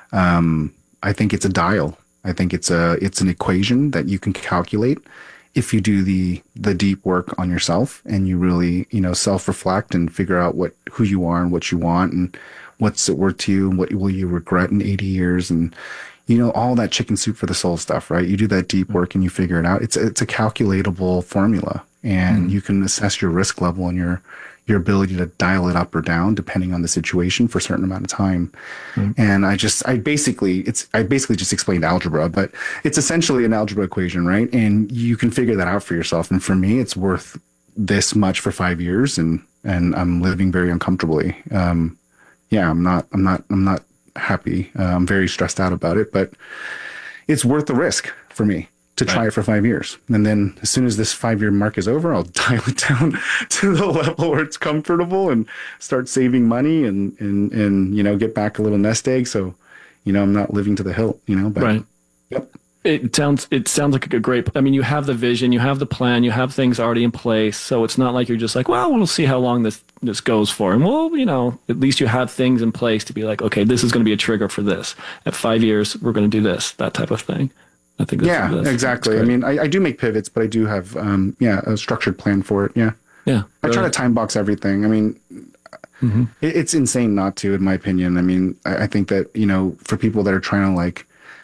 I think it's a dial. I think it's an equation that you can calculate if you do the deep work on yourself and you really, you know, self-reflect and figure out who you are and what you want and what's it worth to you and what will you regret in 80 years and, you know, all that chicken soup for the soul stuff, right? You do that deep work and you figure it out. It's a calculatable formula, and you can assess your risk level and your ability to dial it up or down depending on the situation for a certain amount of time. And I basically just explained algebra, but it's essentially an algebra equation, right? And you can figure that out for yourself. And for me, it's worth this much for 5 years, and I'm living very uncomfortably. Yeah, I'm not happy. I'm very stressed out about it, but it's worth the risk for me to try it for 5 years. And then as soon as this 5-year mark is over, I'll dial it down to the level where it's comfortable and start saving money and, you know, get back a little nest egg. So, you know, I'm not living to the hilt, you know, but right. Yep. It sounds like a great, I mean, you have the vision, you have the plan, you have things already in place. So it's not like you're just like, well, we'll see how long this goes for. And well, you know, at least you have things in place to be like, okay, this is going to be a trigger for this. At 5 years, we're going to do this, that type of thing. I think that's exactly. I mean, I do make pivots, but I do have, a structured plan for it. Yeah. Yeah. I try to time box everything. I mean, it's insane not to, in my opinion. I mean, I think that, you know, for people that are trying to like,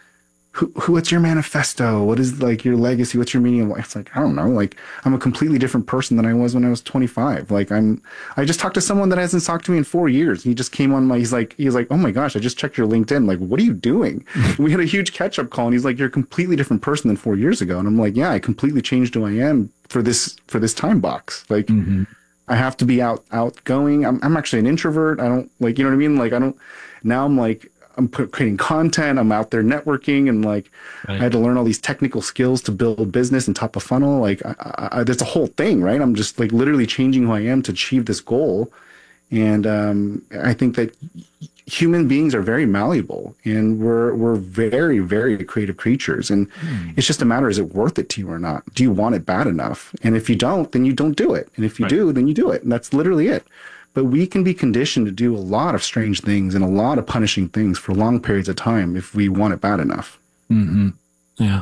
what's your manifesto? What is like your legacy? What's your meaning of life? It's like, I don't know. Like, I'm a completely different person than I was when I was 25. Like I just talked to someone that hasn't talked to me in 4 years. He just came on he's like, oh my gosh, I just checked your LinkedIn. Like, what are you doing? We had a huge catch up call and he's like, you're a completely different person than 4 years ago. And I'm like, yeah, I completely changed who I am for this time box. Like, I have to be outgoing. I'm actually an introvert. I don't like, you know what I mean? Like, now I'm like, I'm creating content. I'm out there networking, and like I had to learn all these technical skills to build business and top of funnel. Like there's a whole thing, right? I'm just like literally changing who I am to achieve this goal. And I think that human beings are very malleable, and we're very, very creative creatures. And it's just a matter, is it worth it to you or not? Do you want it bad enough? And if you don't, then you don't do it. And if you do, then you do it. And that's literally it. But we can be conditioned to do a lot of strange things and a lot of punishing things for long periods of time if we want it bad enough. Yeah.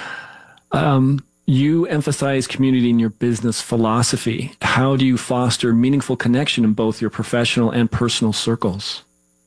You emphasize community in your business philosophy. How do you foster meaningful connection in both your professional and personal circles?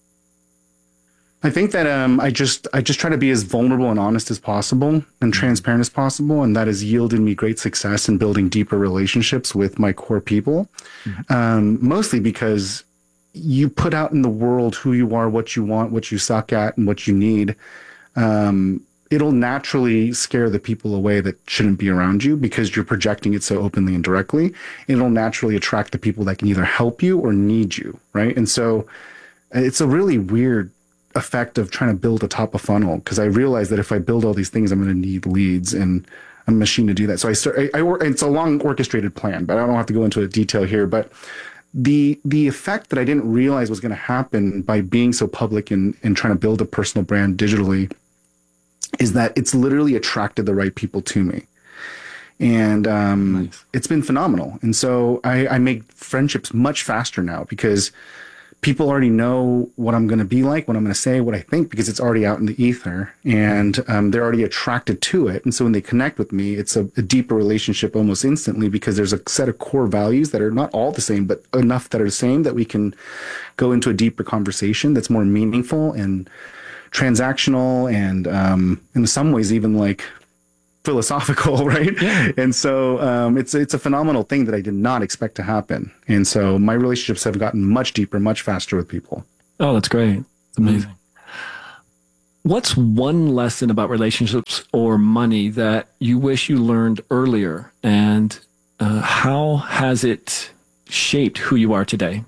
I think that I just try to be as vulnerable and honest as possible and transparent as possible, and that has yielded me great success in building deeper relationships with my core people. Mostly because you put out in the world who you are, what you want, what you suck at, and what you need. It'll naturally scare the people away that shouldn't be around you because you're projecting it so openly and directly. It'll naturally attract the people that can either help you or need you, right? And so it's a really weird effect of trying to build a top of funnel, because I realize that if I build all these things, I'm going to need leads, and I'm a machine to do that. So it's a long orchestrated plan, but I don't have to go into detail here. But the effect that I didn't realize was going to happen by being so public and trying to build a personal brand digitally is that it's literally attracted the right people to me. And it's been phenomenal. And so I make friendships much faster now because people already know what I'm going to be like, what I'm going to say, what I think, because it's already out in the ether, and they're already attracted to it. And so when they connect with me, it's a deeper relationship almost instantly, because there's a set of core values that are not all the same, but enough that are the same that we can go into a deeper conversation that's more meaningful and transactional, and in some ways even like philosophical, right? Yeah. And so it's a phenomenal thing that I did not expect to happen. And so my relationships have gotten much deeper, much faster with people. Oh, that's great. It's amazing. What's one lesson about relationships or money that you wish you learned earlier, and how has it shaped who you are today?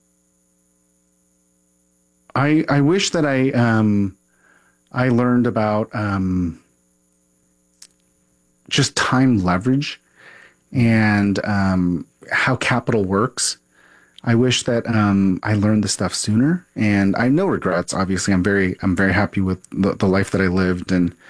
I wish that I learned about just time leverage and how capital works. I wish that I learned this stuff sooner, and I have no regrets. Obviously, I'm very happy with the life that I lived,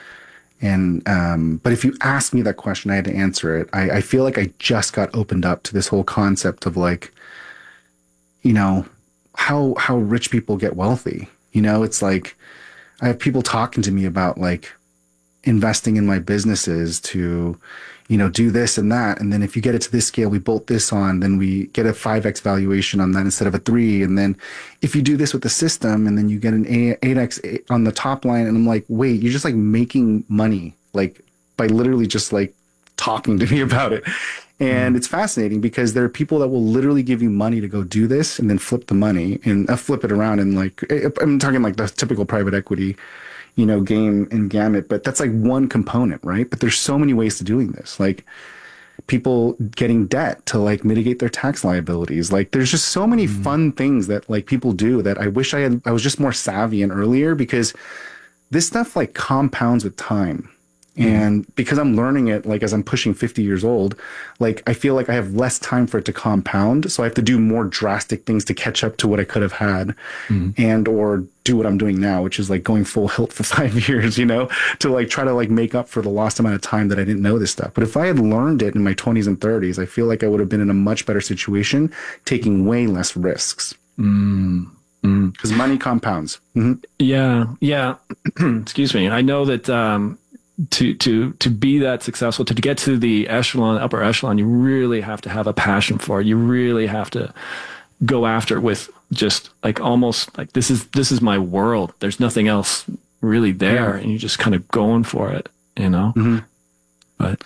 but if you asked me that question, I had to answer it. I feel like I just got opened up to this whole concept of, like, you know, how rich people get wealthy. You know, it's like I have people talking to me about, like, investing in my businesses to, you know, do this and that. And then if you get it to this scale, we bolt this on, then we get a 5x valuation on that instead of a 3. And then if you do this with the system, and then you get an 8x on the top line. And I'm like, wait, you're just like making money, like by literally just like talking to me about it. And it's fascinating, because there are people that will literally give you money to go do this and then flip the money and flip it around. And like, I'm talking like the typical private equity, you know, game and gamut, but that's like one component, right? But there's so many ways to doing this, like people getting debt to like mitigate their tax liabilities. Like there's just so many fun things that like people do that I wish I was just more savvy and earlier, because this stuff like compounds with time. And because I'm learning it, like as I'm pushing 50 years old, like I feel like I have less time for it to compound. So I have to do more drastic things to catch up to what I could have had, and or do what I'm doing now, which is like going full hilt for 5 years, you know, to like try to like make up for the lost amount of time that I didn't know this stuff. But if I had learned it in my 20s and 30s, I feel like I would have been in a much better situation, taking way less risks. Because money compounds. Yeah. Excuse me. I know that to be that successful, to get to the upper echelon, you really have to have a passion for it. You really have to go after it with just like almost like this is my world. There's nothing else really there, and you're just kind of going for it, you know. But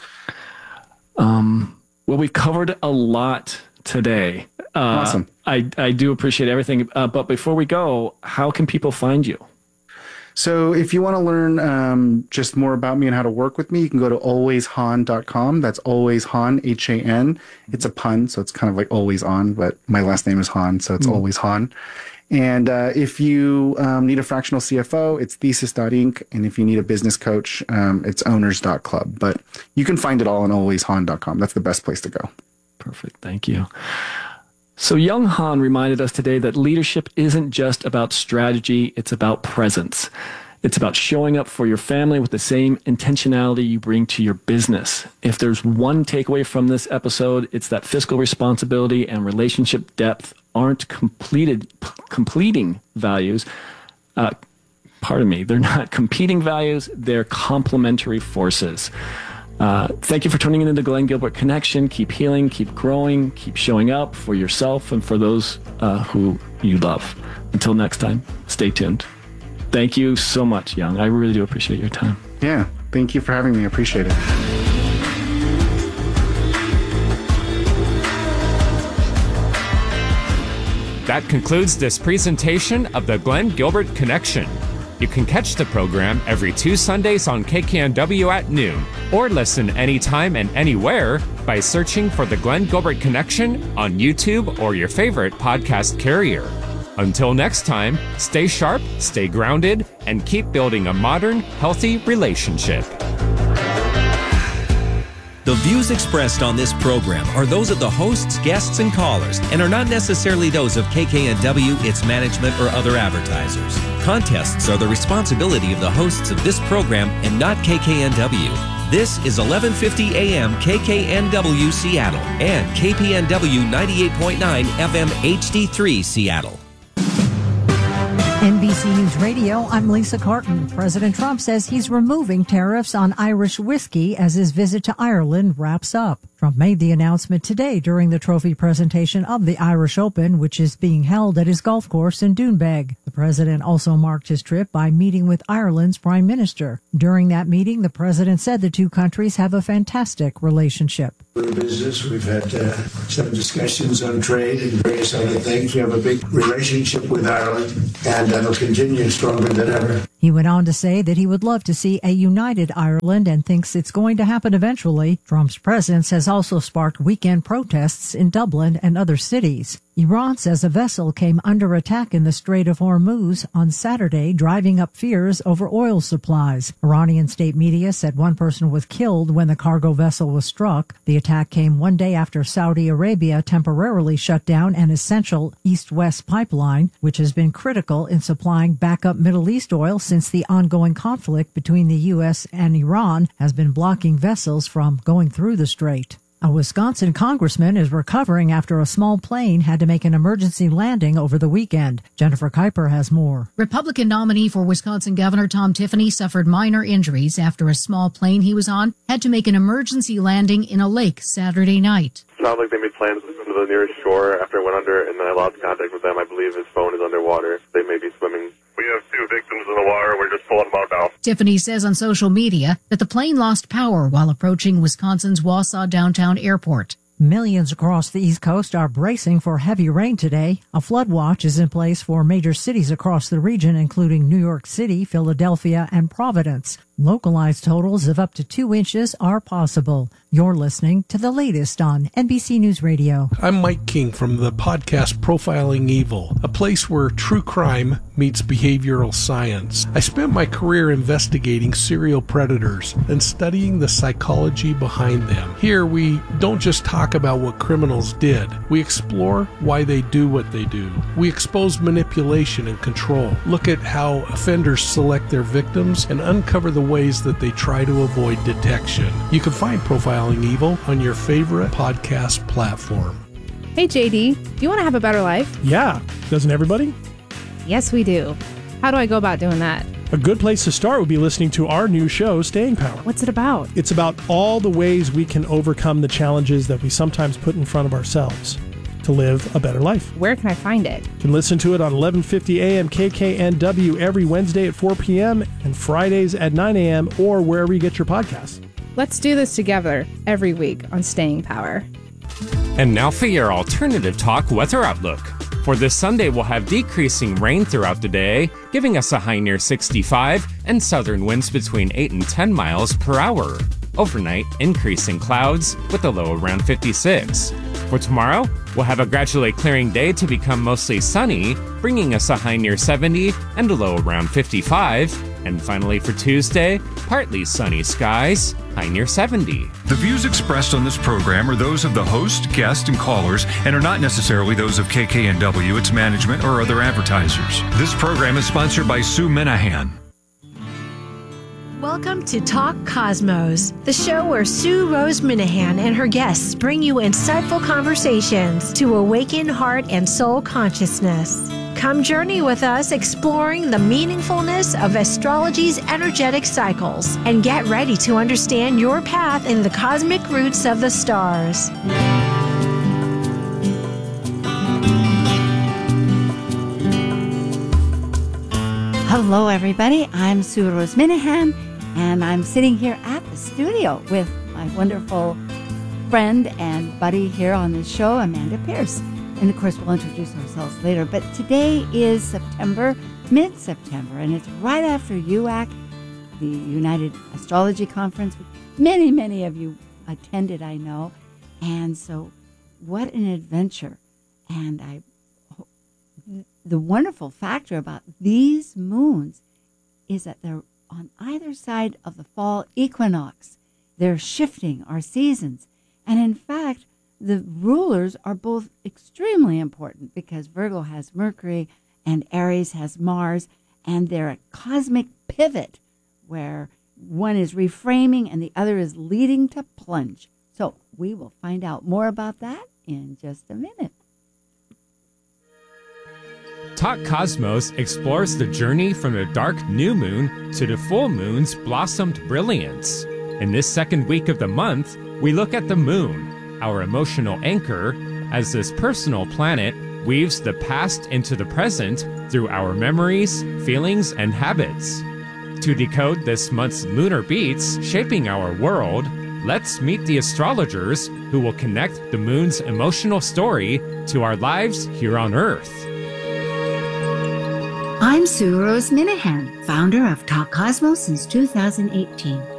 well, we've covered a lot today. Awesome. I do appreciate everything. But before we go, how can people find you? So if you want to learn just more about me and how to work with me, you can go to alwayshan.com. That's always Han, H-A-N. It's a pun, so it's kind of like always on, but my last name is Han, so it's always Han. And if you need a fractional CFO, it's thesis.inc. And if you need a business coach, it's owners.club. But you can find it all on alwayshan.com. That's the best place to go. Perfect. Thank you. So Young Han reminded us today that leadership isn't just about strategy, it's about presence. It's about showing up for your family with the same intentionality you bring to your business. If there's one takeaway from this episode, it's that fiscal responsibility and relationship depth aren't completing values. They're not competing values, they're complementary forces. Thank you for tuning into the Glenn Gilbert Connection. Keep healing, keep growing, keep showing up for yourself and for those who you love. Until next time, stay tuned. Thank you so much, Young. I really do appreciate your time. Yeah, thank you for having me. I appreciate it. That concludes this presentation of the Glenn Gilbert Connection. You can catch the program every 2 Sundays on KKNW at noon, or listen anytime and anywhere by searching for the Glenn Gilbert Connection on YouTube or your favorite podcast carrier. Until next time, stay sharp, stay grounded, and keep building a modern, healthy relationship. The views expressed on this program are those of the hosts, guests, and callers, and are not necessarily those of KKNW, its management, or other advertisers. Contests are the responsibility of the hosts of this program and not KKNW. This is 1150 AM KKNW Seattle and KPNW 98.9 FM HD3 Seattle. NBC News Radio, I'm Lisa Carton. President Trump says he's removing tariffs on Irish whiskey as his visit to Ireland wraps up. Trump made the announcement today during the trophy presentation of the Irish Open, which is being held at his golf course in Doonbeg. The president also marked his trip by meeting with Ireland's prime minister. During that meeting, the president said the two countries have a fantastic relationship. For business, we've had some discussions on trade and various other things. We have a big relationship with Ireland, and that'll continue stronger than ever. He went on to say that he would love to see a united Ireland and thinks it's going to happen eventually. Trump's presence has also sparked weekend protests in Dublin and other cities. Iran says a vessel came under attack in the Strait of Hormuz on Saturday, driving up fears over oil supplies. Iranian state media said one person was killed when the cargo vessel was struck. The attack came one day after Saudi Arabia temporarily shut down an essential east-west pipeline, which has been critical in supplying backup Middle East oil since the ongoing conflict between the U.S. and Iran has been blocking vessels from going through the strait. A Wisconsin congressman is recovering after a small plane had to make an emergency landing over the weekend. Jennifer Kuiper has more. Republican nominee for Wisconsin Governor Tom Tiffany suffered minor injuries after a small plane he was on had to make an emergency landing in a lake Saturday night. It sounds like they made plans to swim to the nearest shore after it went under, and then I lost contact with them. I believe his phone is underwater. They may be swimming. We have 2 victims in the water. We're just pulling them out now. Tiffany says on social media that the plane lost power while approaching Wisconsin's Wausau downtown airport. Millions across the East Coast are bracing for heavy rain today. A flood watch is in place for major cities across the region, including New York City, Philadelphia, and Providence. Localized totals of up to 2 inches are possible. You're listening to the latest on NBC News Radio. I'm Mike King from the podcast Profiling Evil, a place where true crime meets behavioral science. I spent my career investigating serial predators and studying the psychology behind them. Here, we don't just talk about what criminals did. We explore why they do what they do. We expose manipulation and control, look at how offenders select their victims, and uncover the ways that they try to avoid detection. You can find Profiling Evil on your favorite podcast platform. Hey JD, do you want to have a better life? Yeah, doesn't everybody? Yes, we do. How do I go about doing that? A good place to start would be listening to our new show, Staying Power. What's it about? It's about all the ways we can overcome the challenges that we sometimes put in front of ourselves to live a better life. Where can I find it? You can listen to it on 1150 AM KKNW every Wednesday at 4 p.m. and Fridays at 9 a.m. or wherever you get your podcasts. Let's do this together every week on Staying Power. And now for your alternative talk weather outlook. For this Sunday, we'll have decreasing rain throughout the day, giving us a high near 65 and southern winds between 8 and 10 miles per hour. Overnight, increasing clouds with a low around 56. For tomorrow, we'll have a gradually clearing day to become mostly sunny, bringing us a high near 70 and a low around 55. And finally for Tuesday, partly sunny skies, high near 70. The views expressed on this program are those of the host, guest, and callers and are not necessarily those of KKNW, its management, or other advertisers. This program is sponsored by Sue Minahan. Welcome to Talk Cosmos, the show where Sue Rose Minahan and her guests bring you insightful conversations to awaken heart and soul consciousness. Come journey with us exploring the meaningfulness of astrology's energetic cycles and get ready to understand your path in the cosmic roots of the stars. Hello, everybody. I'm Sue Rose Minahan, and I'm sitting here at the studio with my wonderful friend and buddy here on this show, Amanda Pierce. And of course, we'll introduce ourselves later. But today is September, mid-September, and it's right after UAC, the United Astrology Conference. Many, many of you attended, I know. And so what an adventure. And the wonderful factor about these moons is that they're on either side of the fall equinox. They're shifting our seasons. And in fact, the rulers are both extremely important because Virgo has Mercury and Aries has Mars, and they're a cosmic pivot where one is reframing and the other is leading to plunge. So we will find out more about that in just a minute. Talk Cosmos explores the journey from the dark new moon to the full moon's blossomed brilliance. In this second week of the month, we look at the moon, our emotional anchor, as this personal planet weaves the past into the present through our memories, feelings, and habits. To decode this month's lunar beats shaping our world, let's meet the astrologers who will connect the moon's emotional story to our lives here on Earth. I'm Sue Rose Minahan, founder of Talk Cosmos since 2018.